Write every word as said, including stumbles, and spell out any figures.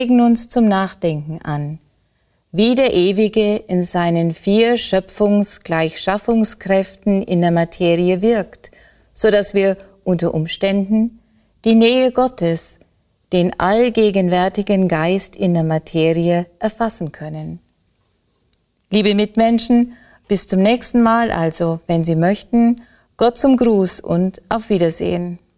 regen uns zum Nachdenken an, wie der Ewige in seinen vier Schöpfungs-Gleichschaffungskräften in der Materie wirkt, so dass wir unter Umständen die Nähe Gottes, den allgegenwärtigen Geist in der Materie erfassen können. Liebe Mitmenschen, bis zum nächsten Mal, also, wenn Sie möchten, Gott zum Gruß und auf Wiedersehen.